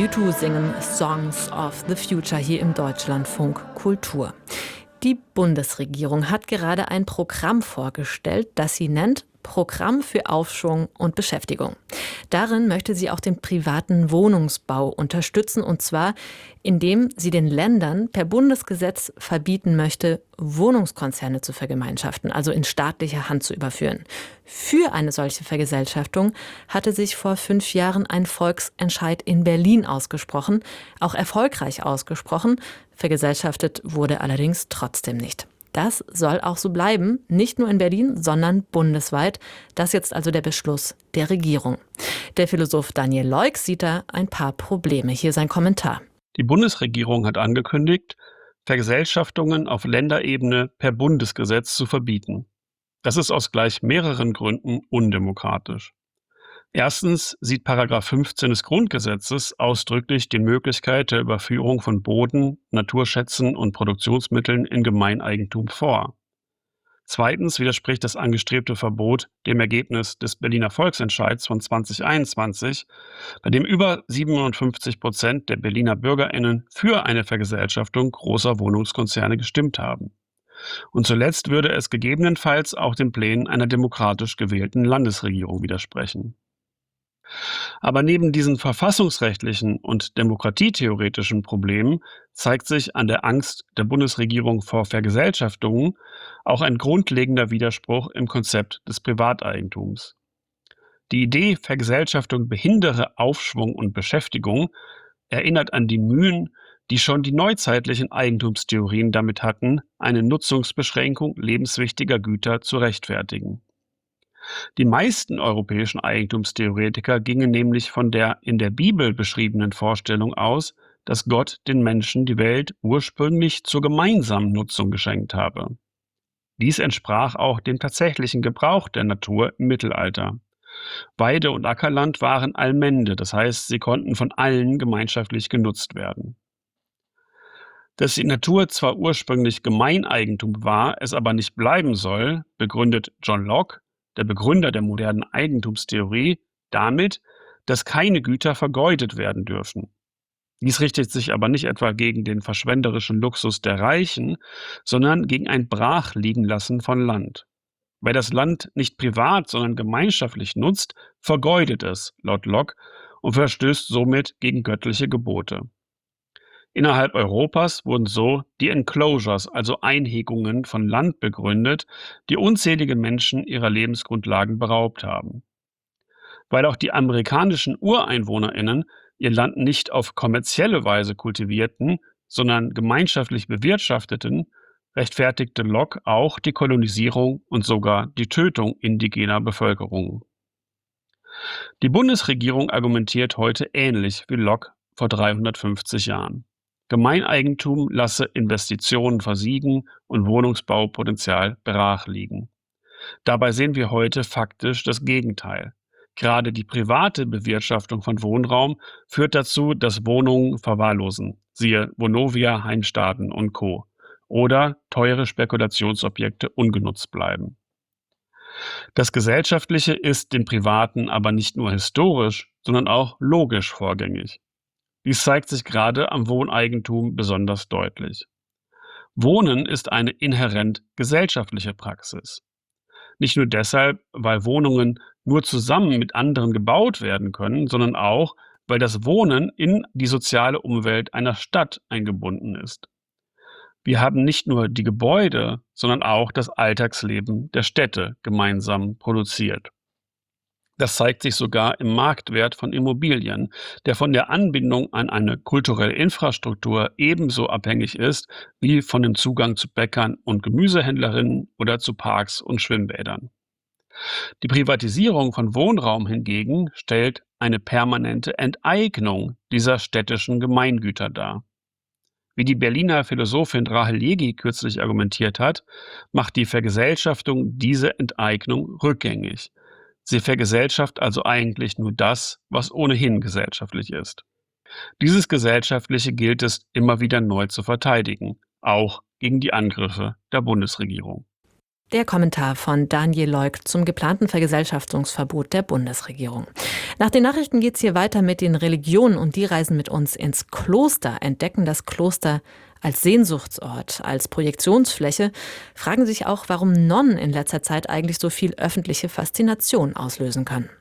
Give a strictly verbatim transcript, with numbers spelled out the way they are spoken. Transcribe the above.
U zwei singen Songs of the Future hier im Deutschlandfunk Kultur. Die Bundesregierung hat gerade ein Programm vorgestellt, das sie nennt Programm für Aufschwung und Beschäftigung. Darin möchte sie auch den privaten Wohnungsbau unterstützen, und zwar indem sie den Ländern per Bundesgesetz verbieten möchte, Wohnungskonzerne zu vergemeinschaften, also in staatliche Hand zu überführen. Für eine solche Vergesellschaftung hatte sich vor fünf Jahren ein Volksentscheid in Berlin ausgesprochen, auch erfolgreich ausgesprochen. Vergesellschaftet wurde allerdings trotzdem nicht. Das soll auch so bleiben, nicht nur in Berlin, sondern bundesweit. Das ist jetzt also der Beschluss der Regierung. Der Philosoph Daniel Leugs sieht da ein paar Probleme. Hier sein Kommentar. Die Bundesregierung hat angekündigt, Vergesellschaftungen auf Länderebene per Bundesgesetz zu verbieten. Das ist aus gleich mehreren Gründen undemokratisch. Erstens sieht Paragraph fünfzehn des Grundgesetzes ausdrücklich die Möglichkeit der Überführung von Boden, Naturschätzen und Produktionsmitteln in Gemeineigentum vor. Zweitens widerspricht das angestrebte Verbot dem Ergebnis des Berliner Volksentscheids von zweitausendeinundzwanzig, bei dem über siebenundfünfzig Prozent der Berliner BürgerInnen für eine Vergesellschaftung großer Wohnungskonzerne gestimmt haben. Und zuletzt würde es gegebenenfalls auch den Plänen einer demokratisch gewählten Landesregierung widersprechen. Aber neben diesen verfassungsrechtlichen und demokratietheoretischen Problemen zeigt sich an der Angst der Bundesregierung vor Vergesellschaftungen auch ein grundlegender Widerspruch im Konzept des Privateigentums. Die Idee, Vergesellschaftung behindere Aufschwung und Beschäftigung, erinnert an die Mühen, die schon die neuzeitlichen Eigentumstheorien damit hatten, eine Nutzungsbeschränkung lebenswichtiger Güter zu rechtfertigen. Die meisten europäischen Eigentumstheoretiker gingen nämlich von der in der Bibel beschriebenen Vorstellung aus, dass Gott den Menschen die Welt ursprünglich zur gemeinsamen Nutzung geschenkt habe. Dies entsprach auch dem tatsächlichen Gebrauch der Natur im Mittelalter. Weide- und Ackerland waren Allmende, das heißt, sie konnten von allen gemeinschaftlich genutzt werden. Dass die Natur zwar ursprünglich Gemeineigentum war, es aber nicht bleiben soll, begründet John Locke, der Begründer der modernen Eigentumstheorie, damit, dass keine Güter vergeudet werden dürfen. Dies richtet sich aber nicht etwa gegen den verschwenderischen Luxus der Reichen, sondern gegen ein Brachliegenlassen von Land. Wer das Land nicht privat, sondern gemeinschaftlich nutzt, vergeudet es, laut Locke, und verstößt somit gegen göttliche Gebote. Innerhalb Europas wurden so die Enclosures, also Einhegungen von Land, begründet, die unzählige Menschen ihrer Lebensgrundlagen beraubt haben. Weil auch die amerikanischen UreinwohnerInnen ihr Land nicht auf kommerzielle Weise kultivierten, sondern gemeinschaftlich bewirtschafteten, rechtfertigte Locke auch die Kolonisierung und sogar die Tötung indigener Bevölkerungen. Die Bundesregierung argumentiert heute ähnlich wie Locke vor dreihundertfünfzig Jahren. Gemeineigentum lasse Investitionen versiegen und Wohnungsbaupotenzial brach liegen. Dabei sehen wir heute faktisch das Gegenteil. Gerade die private Bewirtschaftung von Wohnraum führt dazu, dass Wohnungen verwahrlosen, siehe Vonovia, Heimstaden und Co. oder teure Spekulationsobjekte ungenutzt bleiben. Das Gesellschaftliche ist dem Privaten aber nicht nur historisch, sondern auch logisch vorgängig. Dies zeigt sich gerade am Wohneigentum besonders deutlich. Wohnen ist eine inhärent gesellschaftliche Praxis. Nicht nur deshalb, weil Wohnungen nur zusammen mit anderen gebaut werden können, sondern auch, weil das Wohnen in die soziale Umwelt einer Stadt eingebunden ist. Wir haben nicht nur die Gebäude, sondern auch das Alltagsleben der Städte gemeinsam produziert. Das zeigt sich sogar im Marktwert von Immobilien, der von der Anbindung an eine kulturelle Infrastruktur ebenso abhängig ist wie von dem Zugang zu Bäckern und Gemüsehändlerinnen oder zu Parks und Schwimmbädern. Die Privatisierung von Wohnraum hingegen stellt eine permanente Enteignung dieser städtischen Gemeingüter dar. Wie die Berliner Philosophin Rahel Jegi kürzlich argumentiert hat, macht die Vergesellschaftung diese Enteignung rückgängig. Sie vergesellschaft also eigentlich nur das, was ohnehin gesellschaftlich ist. Dieses Gesellschaftliche gilt es immer wieder neu zu verteidigen, auch gegen die Angriffe der Bundesregierung. Der Kommentar von Daniel Leuk zum geplanten Vergesellschaftungsverbot der Bundesregierung. Nach den Nachrichten geht es hier weiter mit den Religionen und die reisen mit uns ins Kloster, entdecken das Kloster als Sehnsuchtsort, als Projektionsfläche, fragen sich auch, warum Nonnen in letzter Zeit eigentlich so viel öffentliche Faszination auslösen können.